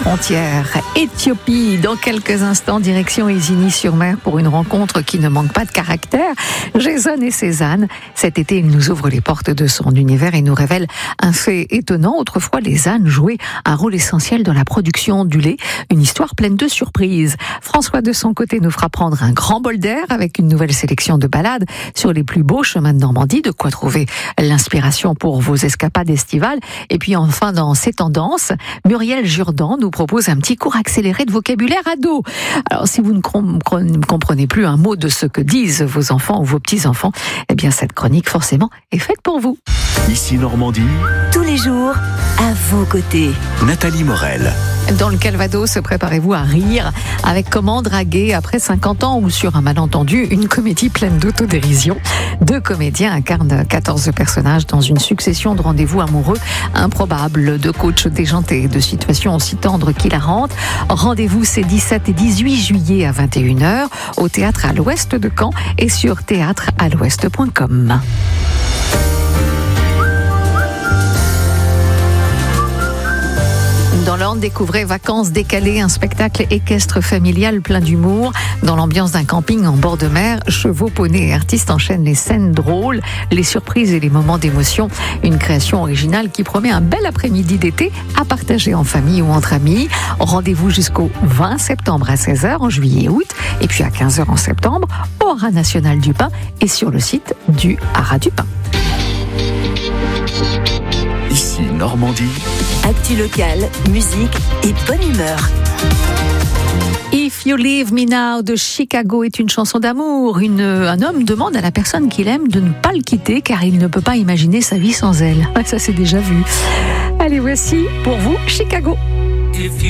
frontière. Éthiopie, dans quelques instants, direction Isigny-sur-Mer pour une rencontre qui ne manque pas de caractère. Jason et Cézanne, cet été, ils nous ouvrent les portes de son univers et nous révèlent un fait étonnant. Autrefois, les ânes jouaient un rôle essentiel dans la production du lait. Une histoire pleine de surprises. François, de son côté, nous fera prendre un grand bol d'air avec une nouvelle sélection de balades sur les plus beaux chemins de Normandie. De quoi trouver l'inspiration pour vos escapades estivales. Et puis enfin, dans ces tendances, Muriel Jourdan nous propose un petit cours accéléré de vocabulaire ado. Alors, si vous ne comprenez plus un mot de ce que disent vos enfants ou vos petits-enfants, eh bien, cette chronique, forcément, est faite pour vous. Ici Normandie, tous les jours, à vos côtés. Nathalie Morel. Dans le Calvados, préparez-vous à rire avec Comment draguer après 50 ans ou sur un malentendu, une comédie pleine d'autodérision. 2 comédiens incarnent 14 personnages dans une succession de rendez-vous amoureux improbables, de coachs déjantés, de situations aussi tendres qu'hilarantes. Rendez-vous ces 17 et 18 juillet à 21h au Théâtre à l'Ouest de Caen et sur théâtrealouest.com. Dans l'Orne, découvrez Vacances décalées, un spectacle équestre familial plein d'humour. Dans l'ambiance d'un camping en bord de mer, chevaux, poneys et artistes enchaînent les scènes drôles, les surprises et les moments d'émotion. Une création originale qui promet un bel après-midi d'été à partager en famille ou entre amis. Rendez-vous jusqu'au 20 septembre à 16h en juillet et août, et puis à 15h en septembre au Haras National du Pin et sur le site du Haras du Pin. Ici Normandie. Actu locale, musique et bonne humeur. If You Leave Me Now de Chicago est une chanson d'amour. Un homme demande à la personne qu'il aime de ne pas le quitter car il ne peut pas imaginer sa vie sans elle. Ça, c'est déjà vu. Allez, voici pour vous Chicago.